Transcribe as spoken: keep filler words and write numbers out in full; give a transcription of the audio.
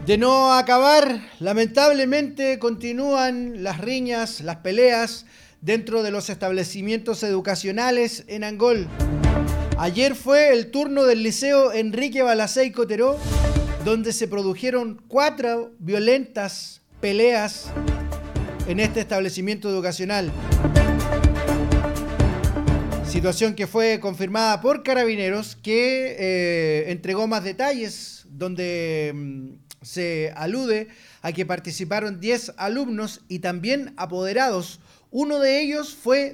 De no acabar, lamentablemente continúan las riñas, las peleas dentro de los establecimientos educacionales en Angol. Ayer fue el turno del Liceo Enrique Balacey Coteró, donde se produjeron cuatro violentas peleas en este establecimiento educacional. Situación que fue confirmada por Carabineros, que eh, entregó más detalles, donde mm, se alude a que participaron diez alumnos y también apoderados. Uno de ellos fue